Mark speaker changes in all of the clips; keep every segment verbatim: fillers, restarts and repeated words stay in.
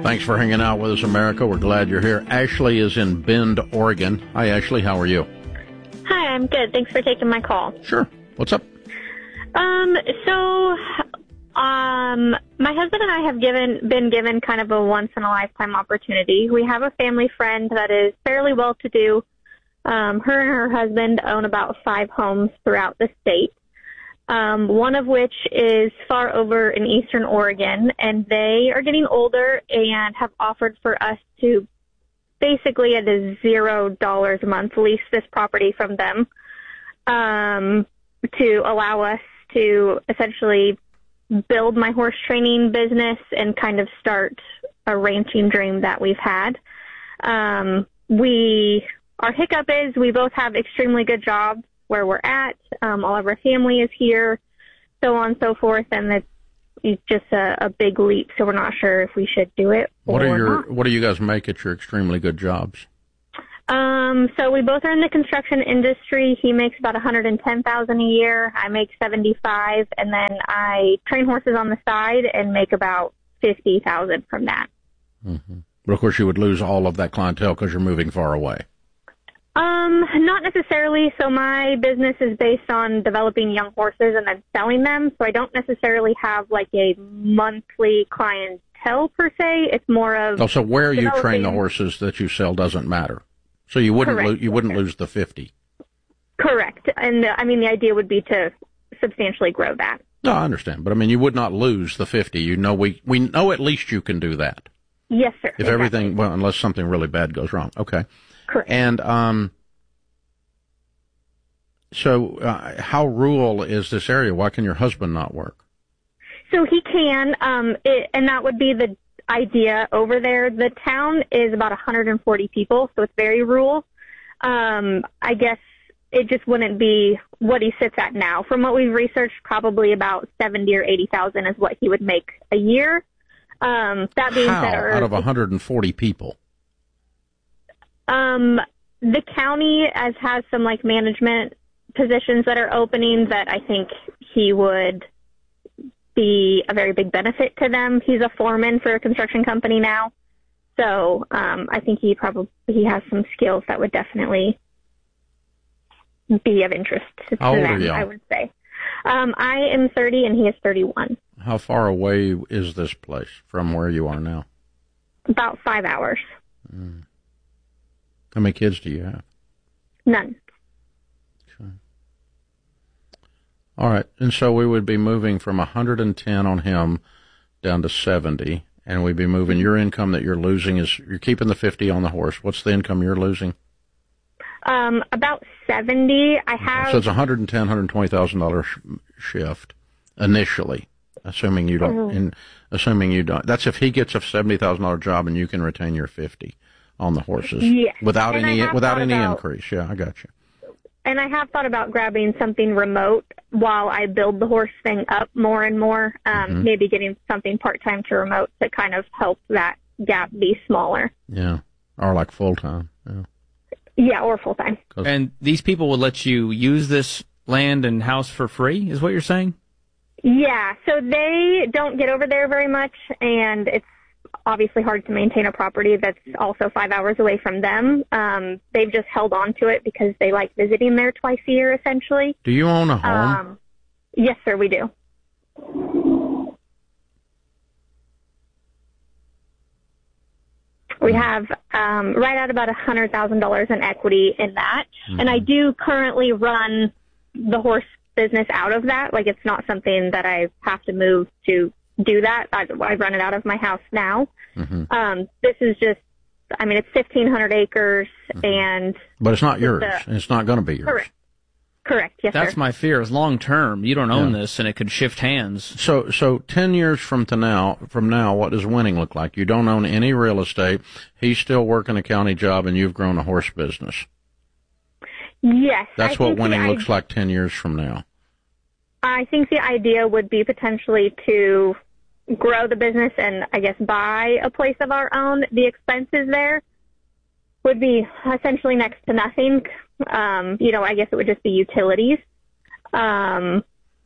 Speaker 1: Thanks for hanging out with us, America. We're glad you're here. Ashley is in Bend, Oregon. Hi, Ashley. How are you?
Speaker 2: Hi, I'm good. Thanks for taking my call.
Speaker 1: Sure. What's up?
Speaker 2: Um, so, um, my husband and I have given, been given kind of a once-in-a-lifetime opportunity. We have a family friend that is fairly well-to-do. Um, her and her husband own about five homes throughout the state, um, one of which is far over in eastern Oregon, and they are getting older and have offered for us to basically at a zero dollars a month lease this property from them, um, to allow us to essentially build my horse training business and kind of start a ranching dream that we've had. Um, we, our hiccup is we both have extremely good jobs where we're at. Um, all of our family is here, so on and so forth, and it's, it's just a, a big leap, so we're not sure if we should do it
Speaker 1: What
Speaker 2: or
Speaker 1: are your
Speaker 2: not.
Speaker 1: What do you guys make at your extremely good jobs?
Speaker 2: Um, so we both are in the construction industry. He makes about one hundred ten thousand dollars a year. I make seventy-five, and then I train horses on the side and make about fifty thousand dollars from that.
Speaker 1: Mm-hmm. But of course, you would lose all of that clientele because you're moving far away.
Speaker 2: Um, not necessarily. So my business is based on developing young horses and then selling them. So I don't necessarily have like a monthly clientele per se. It's more of
Speaker 1: Oh, so where you
Speaker 2: developing...
Speaker 1: train the horses that you sell doesn't matter. So you wouldn't lo- you wouldn't lose the fifty.
Speaker 2: Correct. And the, I mean, the idea would be to substantially grow that.
Speaker 1: No, I understand, but I mean, you would not lose the fifty. You know, we we know at least you can do that.
Speaker 2: Yes, sir.
Speaker 1: If exactly. everything, well, unless something really bad goes wrong. Okay.
Speaker 2: Correct.
Speaker 1: And um, so uh, how rural is this area? Why can your husband not work?
Speaker 2: So he can, um, it, and that would be the idea over there. The town is about one hundred forty people, so it's very rural. Um, I guess it just wouldn't be what he sits at now. From what we've researched, probably about seventy or eighty thousand is what he would make a year. Um, that being
Speaker 1: How?
Speaker 2: said, or,
Speaker 1: out of one hundred forty people.
Speaker 2: Um, the county as has some like management positions that are opening that I think he would be a very big benefit to them. He's a foreman for a construction company now. So, um, I think he probably, he has some skills that would definitely be of interest to
Speaker 1: How old
Speaker 2: them,
Speaker 1: are you?
Speaker 2: I would say. Um, I am thirty and he is thirty-one.
Speaker 1: How far away is this place from where you are now?
Speaker 2: About five hours.
Speaker 1: Mm. How many kids do you have?
Speaker 2: None.
Speaker 1: Okay. All right. And so we would be moving from one hundred ten on him down to seventy, and we'd be moving your income that you're losing is you're keeping the fifty on the horse. What's the income you're losing?
Speaker 2: Um, about seventy. I have.
Speaker 1: So it's one hundred ten, one hundred twenty thousand dollars sh- shift initially, assuming you don't.
Speaker 2: Mm-hmm.
Speaker 1: In, assuming you don't. That's if he gets a seventy thousand dollars job and you can retain your fifty on the horses.
Speaker 2: Yes.
Speaker 1: Without
Speaker 2: and
Speaker 1: any without any
Speaker 2: about,
Speaker 1: increase. Yeah, I got you.
Speaker 2: And I have thought about grabbing something remote while I build the horse thing up more and more. Um,
Speaker 1: mm-hmm. Maybe
Speaker 2: getting something part-time to remote to kind of help that gap be smaller.
Speaker 1: Yeah, or like full-time. Yeah,
Speaker 2: yeah or full-time.
Speaker 3: And these people will let you use this land and house for free, is what you're saying?
Speaker 2: Yeah, so they don't get over there very much, and it's obviously hard to maintain a property that's also five hours away from them. Um, they've just held on to it because they like visiting there twice a year, essentially.
Speaker 1: Do you own a home?
Speaker 2: Um, yes, sir, we do. We have um, right at about one hundred thousand dollars in equity in that. Mm-hmm. And I do currently run the horse business out of that. Like, it's not something that I have to move to do that. I, I run it out of my house now.
Speaker 1: Mm-hmm.
Speaker 2: Um, this is just, I mean, it's fifteen hundred acres,
Speaker 1: mm-hmm.
Speaker 2: and...
Speaker 1: But it's not yours.
Speaker 2: A,
Speaker 1: it's not going to be yours.
Speaker 2: Correct. Correct, yes,
Speaker 3: That's
Speaker 2: sir.
Speaker 3: my fear, is long term. You don't own
Speaker 1: yeah.
Speaker 3: this, and it could shift hands.
Speaker 1: So, so ten years from to now, from now, what does winning look like? You don't own any real estate. He's still working a county job, and you've grown a horse business.
Speaker 2: Yes.
Speaker 1: That's
Speaker 2: I
Speaker 1: what winning
Speaker 2: the,
Speaker 1: looks like ten years from now.
Speaker 2: I think the idea would be potentially to grow the business and, I guess, buy a place of our own. The expenses there would be essentially next to nothing. Um, you know, I guess it would just be utilities. Um,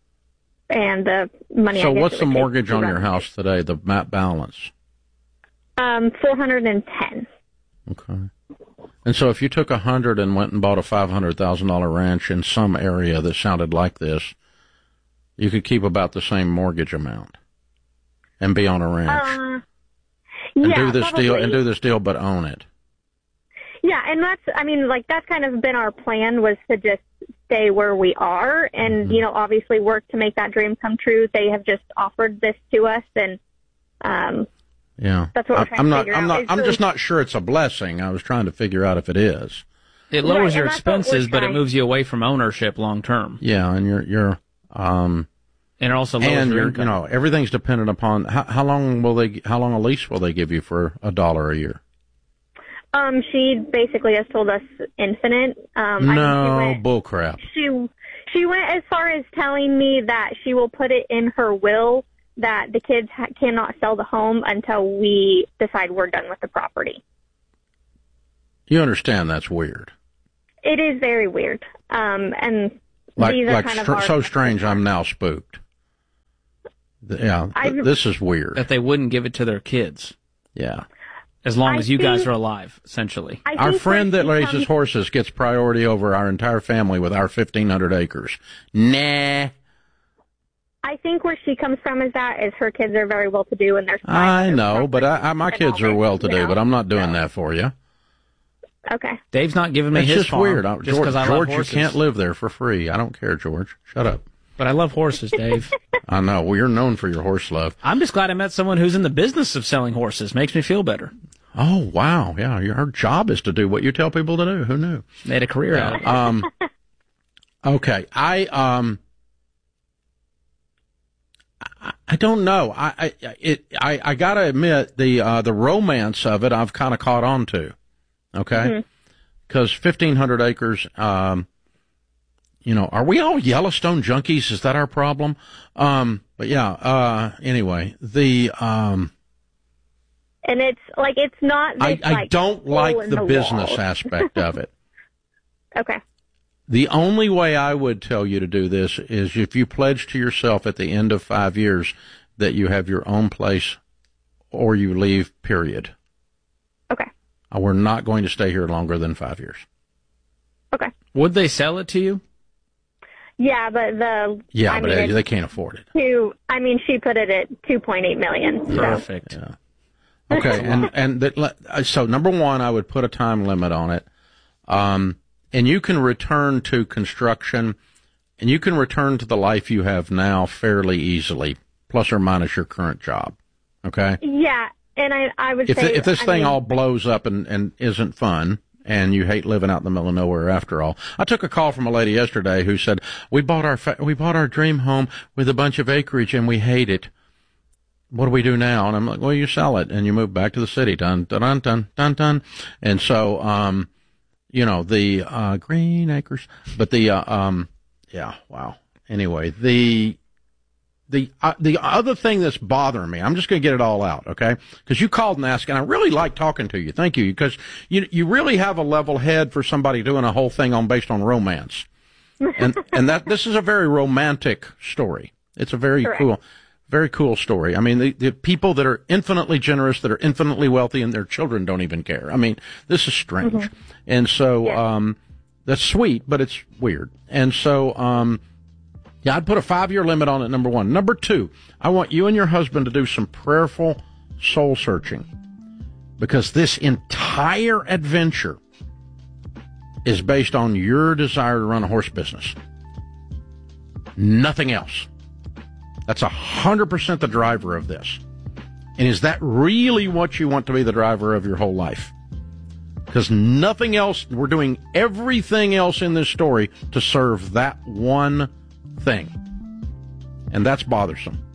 Speaker 2: and the money.
Speaker 1: So
Speaker 2: I guess
Speaker 1: what's
Speaker 2: it
Speaker 1: the
Speaker 2: would
Speaker 1: mortgage
Speaker 2: take to
Speaker 1: on
Speaker 2: run
Speaker 1: your
Speaker 2: it.
Speaker 1: house today, the map balance?
Speaker 2: Um, four hundred ten.
Speaker 1: Okay. And so if you took a hundred and went and bought a five hundred thousand dollar ranch in some area that sounded like this, you could keep about the same mortgage amount and be on a ranch
Speaker 2: Uh,
Speaker 1: and
Speaker 2: yeah,
Speaker 1: do this
Speaker 2: probably.
Speaker 1: deal and do this deal, but own it.
Speaker 2: Yeah, and that's, I mean, like, that's kind of been our plan, was to just stay where we are and,
Speaker 1: Mm-hmm.
Speaker 2: you know, obviously work to make that dream come true. They have just offered this to us, and um,
Speaker 1: Yeah.
Speaker 2: that's what we're
Speaker 1: I,
Speaker 2: trying
Speaker 1: I'm
Speaker 2: to
Speaker 1: not.
Speaker 2: figure
Speaker 1: I'm
Speaker 2: out.
Speaker 1: not.
Speaker 2: is
Speaker 1: I'm
Speaker 2: really-
Speaker 1: just not sure it's a blessing. I was trying to figure out if it is.
Speaker 3: It lowers
Speaker 2: Right,
Speaker 3: your
Speaker 2: and that's what we're
Speaker 3: expenses, but it
Speaker 2: trying.
Speaker 3: moves you away from ownership long term.
Speaker 1: Yeah, and you're you're um
Speaker 3: And it also lowers
Speaker 1: and
Speaker 3: your
Speaker 1: you're,
Speaker 3: income.
Speaker 1: you know everything's dependent upon how, how long will they how long a lease will they give you for a dollar a year?
Speaker 2: Um, she basically has told us infinite. Um, I
Speaker 1: No
Speaker 2: think she
Speaker 1: bull crap.
Speaker 2: went, she, she went as far as telling me that she will put it in her will that the kids ha- cannot sell the home until we decide we're done with the property.
Speaker 1: You understand that's weird.
Speaker 2: It is very weird. Um, and
Speaker 1: Like
Speaker 2: these are
Speaker 1: like
Speaker 2: kind of
Speaker 1: str-
Speaker 2: our,
Speaker 1: so strange. I'm now spooked. Th- Yeah, th-
Speaker 2: I've-
Speaker 1: this is weird.
Speaker 3: that they wouldn't give it to their kids
Speaker 1: Yeah.
Speaker 3: as long
Speaker 2: I
Speaker 3: as you guys
Speaker 2: think-
Speaker 3: are alive, essentially.
Speaker 2: I
Speaker 1: Our
Speaker 2: think
Speaker 1: friend
Speaker 2: when
Speaker 1: that
Speaker 2: she
Speaker 1: raises
Speaker 2: comes-
Speaker 1: horses gets priority over our entire family with our fifteen hundred acres. Nah.
Speaker 2: I think where she comes from is that is her kids are very well to do and they're fine
Speaker 1: I
Speaker 2: with their
Speaker 1: know, but I, I, my
Speaker 2: and
Speaker 1: kids
Speaker 2: all
Speaker 1: are
Speaker 2: this,
Speaker 1: well to
Speaker 2: you
Speaker 1: do,
Speaker 2: know?
Speaker 1: but I'm not doing
Speaker 2: So,
Speaker 1: that for you.
Speaker 2: Okay.
Speaker 3: Dave's not giving me
Speaker 1: It's
Speaker 3: his
Speaker 1: just
Speaker 3: farm
Speaker 1: weird. I-
Speaker 3: just
Speaker 1: George,
Speaker 3: because I love
Speaker 1: George you
Speaker 3: horses.
Speaker 1: can't live there for free. I don't care, George. Shut up.
Speaker 3: But I love horses, Dave.
Speaker 1: I know. Well, you're known for your horse love.
Speaker 3: I'm just glad I met someone who's in the business of selling horses. Makes me feel better.
Speaker 1: Oh, wow. Yeah, your her job is to do what you tell people to do. Who knew?
Speaker 3: Made a career out of it.
Speaker 1: Um, okay. I, um, I, I don't know. I, I, it, I, I gotta admit the, uh, the romance of it I've kind of caught on to. Okay. Because fifteen hundred acres, um, you know, are we all Yellowstone junkies? Is that our problem? Um, but yeah, uh, anyway, the, um,
Speaker 2: And it's like it's not this,
Speaker 1: I, I
Speaker 2: like,
Speaker 1: don't
Speaker 2: hole
Speaker 1: like
Speaker 2: in
Speaker 1: the,
Speaker 2: the
Speaker 1: business
Speaker 2: wall.
Speaker 1: aspect of it.
Speaker 2: Okay.
Speaker 1: The only way I would tell you to do this is if you pledge to yourself at the end of five years that you have your own place or you leave, period.
Speaker 2: Okay.
Speaker 1: Uh, We're not going to stay here longer than five years.
Speaker 2: Okay.
Speaker 3: Would they sell it to you?
Speaker 2: Yeah, but the
Speaker 1: Yeah,
Speaker 2: I
Speaker 1: but
Speaker 2: mean,
Speaker 1: they,
Speaker 2: it's
Speaker 1: they can't afford it.
Speaker 2: two. I mean, she put it at two point eight million. So.
Speaker 3: Perfect.
Speaker 1: Yeah. Okay, and and that, le- uh, so number one, I would put a time limit on it, um, and you can return to construction, and you can return to the life you have now fairly easily, plus or minus your current job. Okay,
Speaker 2: Yeah, and I I would
Speaker 1: if
Speaker 2: say
Speaker 1: the, if this
Speaker 2: I
Speaker 1: thing
Speaker 2: mean,
Speaker 1: all blows up and and isn't fun, and you hate living out in the middle of nowhere after all. I took a call from a lady yesterday who said we bought our fa- we bought our dream home with a bunch of acreage and we hate it. What do we do now? And I'm like, well, you sell it and you move back to the city. Dun, dun, dun, dun, dun, dun. And so, um, you know, the, uh, green acres, but the, uh, um, yeah, wow. Anyway, the, the, uh, the other thing that's bothering me, I'm just going to get it all out, okay? Because you called and asked, and I really like talking to you. Thank you. Because you, you really have a level head for somebody doing a whole thing on based on romance. And, and that, this is a very romantic story. It's a very
Speaker 2: Correct.
Speaker 1: cool. Very cool story. I mean, the, the people that are infinitely generous, that are infinitely wealthy, and their children don't even care. I mean, this is strange. Mm-hmm. And so,
Speaker 2: Yeah.
Speaker 1: um, that's sweet, but it's weird. And so, um, yeah, I'd put a five-year limit on it, number one. Number two, I want you and your husband to do some prayerful soul searching. Because this entire adventure is based on your desire to run a horse business. Nothing else. That's one hundred percent the driver of this. And is that really what you want to be the driver of your whole life? Because nothing else, we're doing everything else in this story to serve that one thing. And that's bothersome.